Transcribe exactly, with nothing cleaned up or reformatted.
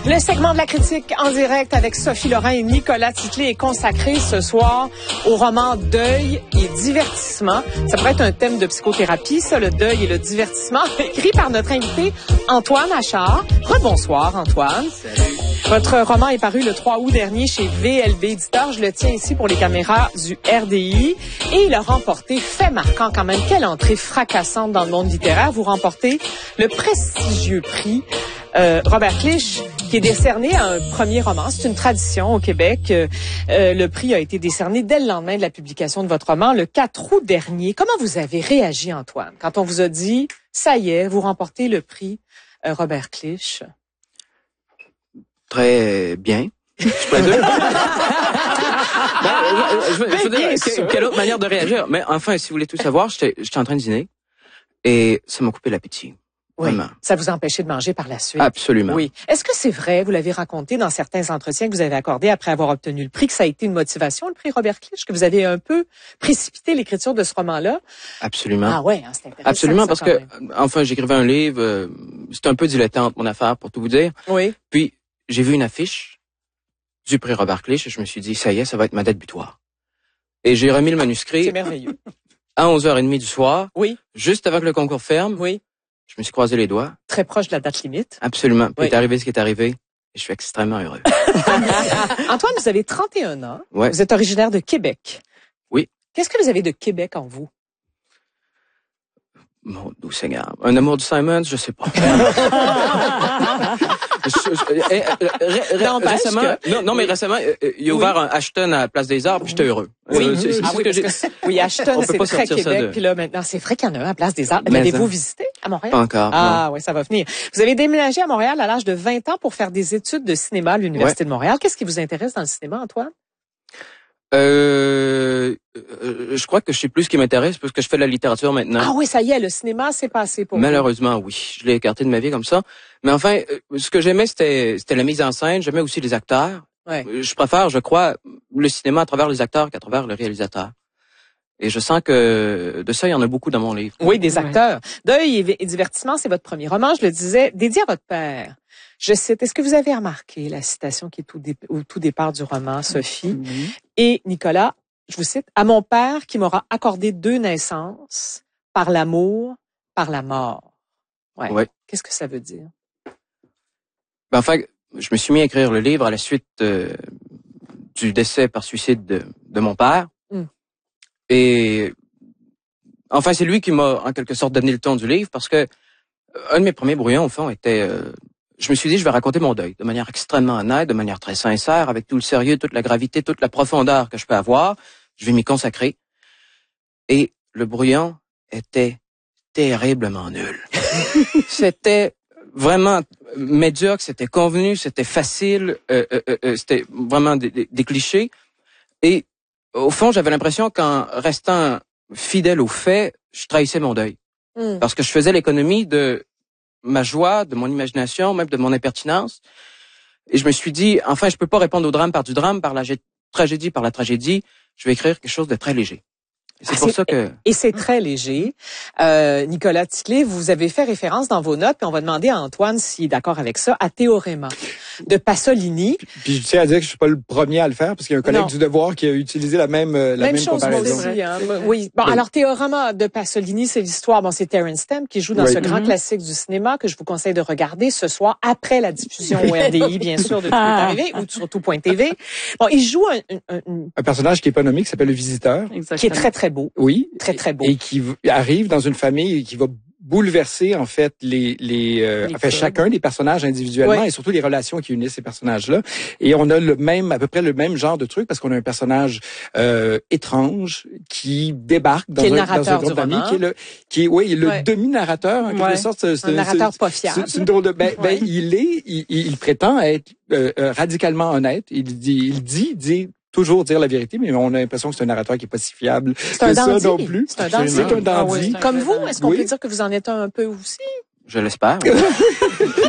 Le segment de la critique en direct avec Sophie Laurent et Nicolas Titley est consacré ce soir au roman Deuil et divertissement. Ça pourrait être un thème de psychothérapie, ça, le deuil et le divertissement, écrit par notre invité Antoine Achard. Rebonsoir, Antoine. Salut. Votre roman est paru le trois août dernier chez V L B Éditeur. Je le tiens ici pour les caméras du R D I. Et il a remporté, fait marquant quand même, quelle entrée fracassante dans le monde littéraire. Vous remportez le prestigieux prix Euh, Robert Clich, qui est décerné à un premier roman. C'est une tradition au Québec. Euh, euh, le prix a été décerné dès le lendemain de la publication de votre roman, le quatre août dernier. Comment vous avez réagi, Antoine, quand on vous a dit, ça y est, vous remportez le prix euh, Robert Clich? Très bien. Je pourrais dire. ben, je, je, je, je veux dire, que, quelle autre manière de réagir? Mais enfin, si vous voulez tout savoir, j'étais, j'étais en train de dîner et ça m'a coupé l'appétit. Oui, Vraiment. Ça vous a empêché de manger par la suite. Absolument. Oui. Est-ce que c'est vrai, vous l'avez raconté dans certains entretiens que vous avez accordés après avoir obtenu le prix, que ça a été une motivation, le prix Robert Clich, que vous avez un peu précipité l'écriture de ce roman-là? Absolument. Ah ouais, hein, c'est intéressant. Absolument, ça, parce que, même. enfin, j'écrivais un livre, euh, c'était un peu dilettante, mon affaire, pour tout vous dire. Oui. Puis, j'ai vu une affiche du prix Robert Clich et je me suis dit, ça y est, ça va être ma date butoir. Et j'ai remis le manuscrit. C'est merveilleux. À onze heures trente du soir. Oui. Juste avant que le concours ferme. Oui. Je me suis croisé les doigts. Très proche de la date limite. Absolument. Puis oui. est arrivé ce qui est arrivé. Et je suis extrêmement heureux. Antoine, vous avez trente et un ans. Ouais. Vous êtes originaire de Québec. Oui. Qu'est-ce que vous avez de Québec en vous? Mon doux Seigneur. Un amour du Simons, je sais pas. je, je, eh, ré, ré, récemment, que... non, non, mais oui. récemment, euh, il a ouvert oui. un Ashton à la Place des Arts, puis j'étais heureux. Oui, euh, c'est, c'est ah oui, que j'ai... que oui, Ashton, c'est très Québec, de... puis là, maintenant, c'est vrai qu'il y en a un à la Place des Arts. L'avez-vous visité à Montréal? Pas encore. Ah, oui, ça va venir. Vous avez déménagé à Montréal à l'âge de vingt ans pour faire des études de cinéma à l'Université ouais. de Montréal. Qu'est-ce qui vous intéresse dans le cinéma, Antoine? Euh, euh, je crois que je sais plus ce qui m'intéresse parce que je fais de la littérature maintenant. Ah oui, ça y est, le cinéma, c'est passé pour Malheureusement, vous. oui. Je l'ai écarté de ma vie comme ça. Mais enfin, ce que j'aimais, c'était, c'était la mise en scène. J'aimais aussi les acteurs. Ouais. Je préfère, je crois, le cinéma à travers les acteurs qu'à travers le réalisateur. Et je sens que de ça, il y en a beaucoup dans mon livre. Oui, des acteurs. Deuil et divertissement, c'est votre premier roman, je le disais, dédié à votre père. Je cite, est-ce que vous avez remarqué la citation qui est au, dé- au tout départ du roman, Sophie? Mm-hmm. Et Nicolas, je vous cite, « À mon père qui m'aura accordé deux naissances, par l'amour, par la mort. » Ouais. Ouais. Qu'est-ce que ça veut dire? Ben, enfin, je me suis mis à écrire le livre à la suite euh, du décès par suicide de, de mon père. Mm. Et enfin, c'est lui qui m'a en quelque sorte donné le ton du livre parce que un de mes premiers brouillons, au fond, était... Euh, je me suis dit, je vais raconter mon deuil de manière extrêmement honnête, de manière très sincère, avec tout le sérieux, toute la gravité, toute la profondeur que je peux avoir. Je vais m'y consacrer. Et le brouillon était terriblement nul. C'était vraiment médiocre, c'était convenu, c'était facile, euh, euh, euh, c'était vraiment des, des, des clichés. Et au fond, j'avais l'impression qu'en restant fidèle aux faits, je trahissais mon deuil. Mm. Parce que je faisais l'économie de ma joie, de mon imagination, même de mon impertinence. Et je me suis dit, enfin, je peux pas répondre au drame par du drame, par la tragédie par la tragédie. Je vais écrire quelque chose de très léger. Et c'est ah, pour c'est, ça que... Et c'est très léger. Euh, Nicolas Titley, vous avez fait référence dans vos notes, puis on va demander à Antoine s'il est d'accord avec ça, à Théorema de Pasolini. Puis, puis je tiens à dire que je suis pas le premier à le faire, parce qu'il y a un collègue non. du Devoir qui a utilisé la même la même, même chose, comparaison. Aussi, hein. Oui. Bon, oui. Alors Théorema de Pasolini, c'est l'histoire. Bon, c'est Terence Stamp qui joue dans oui. ce grand mm-hmm. classique du cinéma que je vous conseille de regarder ce soir après la diffusion au R D I, bien sûr, de Tout est arrivé ou sur tout point T V. Bon, il joue un, un, un... un personnage qui est pas nommé, qui s'appelle le Visiteur, Exactement. Qui est très très beau. Oui. Très très beau. Et qui arrive dans une famille et qui va bouleverser en fait les les, euh, les enfin chacun des personnages individuellement oui. et surtout les relations qui unissent ces personnages-là. Et on a le même à peu près le même genre de truc parce qu'on a un personnage euh, étrange qui débarque dans, qui un, dans un groupe d'amis qui est le qui est oui le ouais. demi-narrateur en quelque ouais. sorte. C'est, un narrateur pas fiable. C'est, c'est une drôle de ben, ouais. ben il est il, il prétend être euh, radicalement honnête. Il dit il dit dit toujours dire la vérité, mais on a l'impression que c'est un narrateur qui est pas si fiable c'est que un ça non plus. C'est un dandy. C'est un dandy. Ah oui. Comme vous, est-ce qu'on oui. peut dire que vous en êtes un peu aussi? Je l'espère.